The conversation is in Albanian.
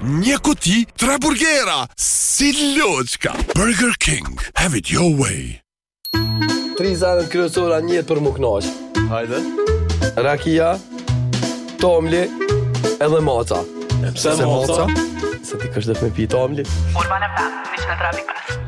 një kuti, 3 burgera, si loçka. Burger King, have it your way. 3 zanët kryesora njët për mu knaq. Hajde. Rakia, tomli, edhe maca. Pse maca? Se ti kështë dhe me pi tomli. Urbana FM, 103.5.